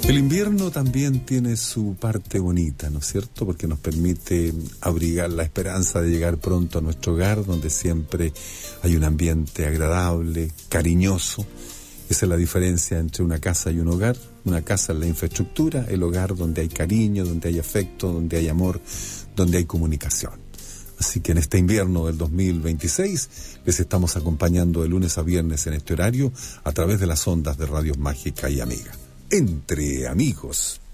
El invierno también tiene su parte bonita, ¿no es cierto? Porque nos permite abrigar la esperanza de llegar pronto a nuestro hogar, donde siempre hay un ambiente agradable, cariñoso. Esa es la diferencia entre una casa y un hogar. Una casa es la infraestructura, el hogar donde hay cariño, donde hay afecto, donde hay amor, donde hay comunicación. Así que en este invierno del 2026 les estamos acompañando de lunes a viernes en este horario a través de las ondas de Radio Mágica y Amiga. Entre amigos.